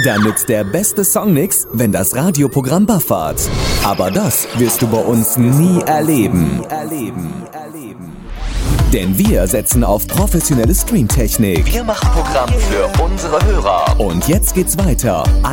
Dann nützt der beste Song nix, wenn das Radioprogramm buffert. Aber das wirst du bei uns nie erleben. Denn wir setzen auf professionelle Streamtechnik. Wir machen Programm für unsere Hörer. Und jetzt geht's weiter.